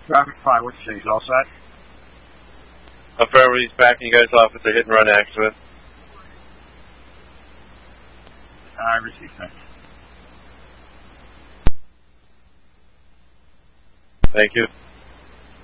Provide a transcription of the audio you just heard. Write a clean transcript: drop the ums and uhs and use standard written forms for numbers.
Traffic 5, what's the all set? Affirmative, he's backing you guys off at the hit and run accident. I received that. Thank you.